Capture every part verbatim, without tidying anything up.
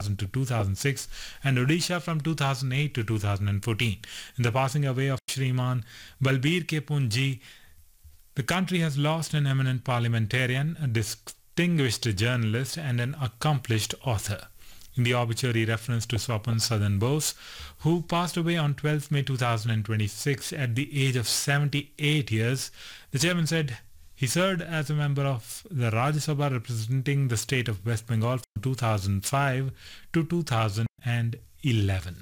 thousand to two thousand six and Odisha from two thousand eight to two thousand fourteen. In the passing away of Shriman Balbir K. Punji, the country has lost an eminent parliamentarian, a distinguished journalist and an accomplished author. In the obituary reference to Swapan Sadan Bose, who passed away on twelfth May two thousand twenty-six at the age of seventy-eight years, the chairman said he served as a member of the Rajya Sabha representing the state of West Bengal from two thousand five to two thousand eleven.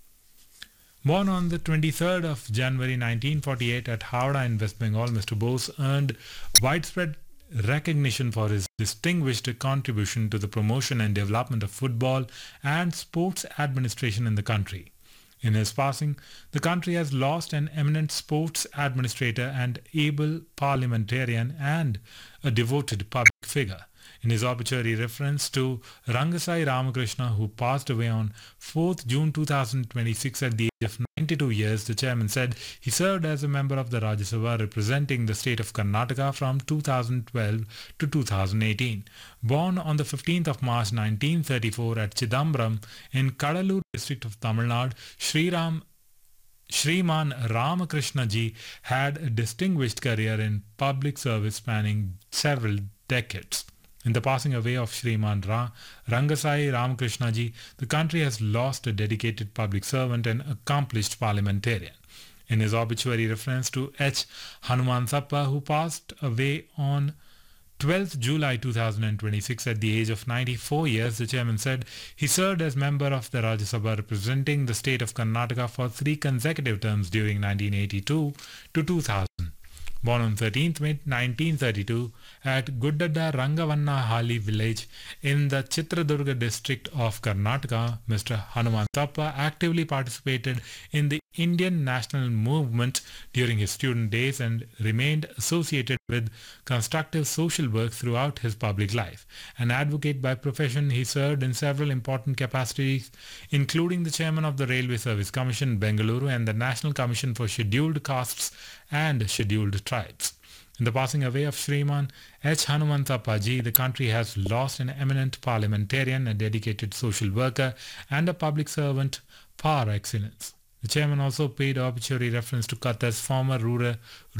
Born on the twenty-third of January nineteen forty-eight at Howrah in West Bengal, Mister Bose earned widespread recognition for his distinguished contribution to the promotion and development of football and sports administration in the country. In his passing, the country has lost an eminent sports administrator and able parliamentarian and a devoted public figure. In his obituary reference to Rangasai Ramakrishna, who passed away on fourth June two thousand twenty-six at the age of ninety-two years, the chairman said he served as a member of the Rajya Sabha representing the state of Karnataka from two thousand twelve to two thousand eighteen. Born on the fifteenth of March nineteen thirty-four at Chidambaram in Kadalur district of Tamil Nadu, Sriram Shriman Ramakrishna ji had a distinguished career in public service spanning several decades. In the passing away of Shriman Ra- Rangasai Ramakrishna ji, the country has lost a dedicated public servant and accomplished parliamentarian. In his obituary reference to H. Hanumansappa, who passed away on twelfth July two thousand twenty-six at the age of ninety-four years, the chairman said he served as member of the Rajya Sabha representing the state of Karnataka for three consecutive terms during nineteen eighty-two to two thousand. Born on thirteenth May nineteen thirty-two at Guddada Rangavanna Hali village in the Chitradurga district of Karnataka, Mister Hanumansappa actively participated in the Indian national movement during his student days and remained associated with constructive social work throughout his public life. An advocate by profession, he served in several important capacities, including the chairman of the Railway Service Commission, Bengaluru, and the National Commission for Scheduled Castes and Scheduled Tribes. In the passing away of Shriman H. Hanumansappa ji, the country has lost an eminent parliamentarian, a dedicated social worker, and a public servant par excellence. The chairman also paid obituary reference to Qatar's former ruler,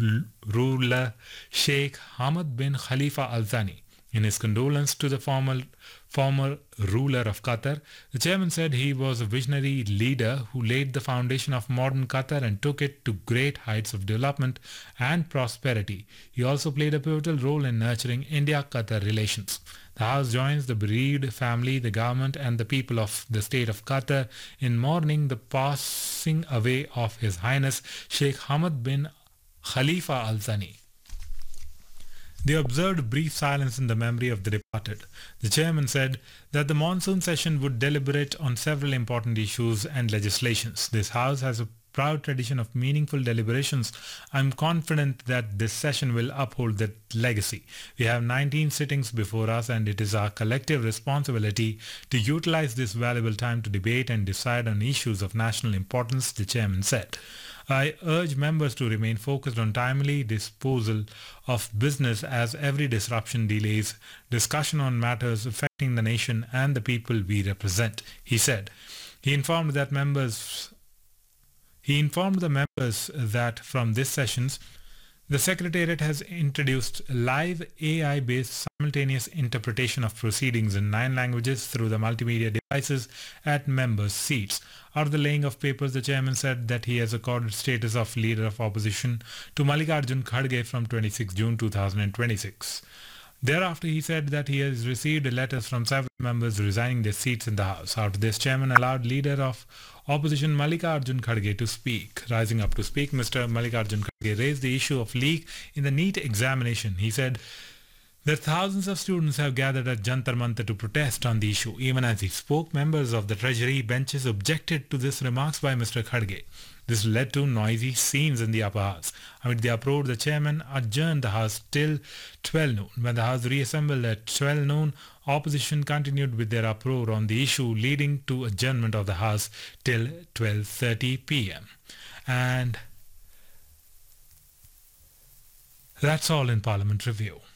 ruler Sheikh Hamad bin Khalifa Al Thani. In his condolence to the former, former ruler of Qatar, the chairman said he was a visionary leader who laid the foundation of modern Qatar and took it to great heights of development and prosperity. He also played a pivotal role in nurturing India-Qatar relations. The House joins the bereaved family, the government and the people of the state of Qatar in mourning the passing away of His Highness Sheikh Hamad bin Khalifa Al Thani. They observed brief silence in the memory of the departed. The chairman said that the monsoon session would deliberate on several important issues and legislations. This house has a proud tradition of meaningful deliberations. I am confident that this session will uphold that legacy. We have nineteen sittings before us, and it is our collective responsibility to utilize this valuable time to debate and decide on issues of national importance, the chairman said. I urge members to remain focused on timely disposal of business as every disruption delays discussion on matters affecting the nation and the people we represent, he said. He informed that members He informed the members that from this sessions, the Secretariat has introduced live A I-based simultaneous interpretation of proceedings in nine languages through the multimedia devices at members' seats. Out of the laying of papers, the chairman said that he has accorded status of Leader of Opposition to Mallikarjun Kharge from twenty-sixth June two thousand twenty-six. Thereafter, he said that he has received letters from several members resigning their seats in the House. After this, chairman allowed Leader of Opposition Mallikarjun Kharge to speak. Rising up to speak, Mister Mallikarjun Kharge raised the issue of leak in the NEET examination. He said that thousands of students have gathered at Jantar Mantar to protest on the issue. Even as he spoke, members of the Treasury benches objected to this remarks by Mister Kharge. This led to noisy scenes in the upper house. Amid the uproar, the chairman adjourned the house till twelve noon. When the house reassembled at twelve noon, opposition continued with their uproar on the issue, leading to adjournment of the house till twelve thirty p.m. And that's all in Parliament Review.